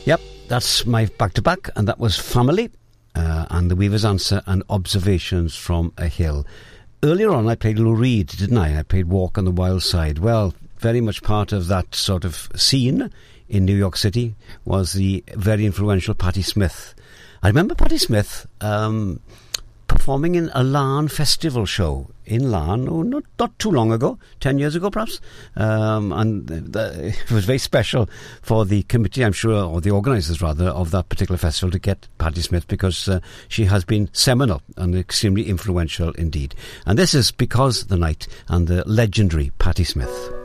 Yep, that's my back-to-back, and that was Family, and The Weaver's Answer and Observations from a Hill. Earlier on, I played Lou Reed, didn't I? I played Walk on the Wild Side. Well, very much part of that sort of scene in New York City was the very influential Patti Smith. I remember Patti Smith performing in a Larne festival show in Larne, not too long ago, 10 years ago perhaps, and it was very special for the committee, I'm sure, or the organisers rather, of that particular festival to get Patti Smith, because she has been seminal and extremely influential indeed. And this is Because the Night and the legendary Patti Smith.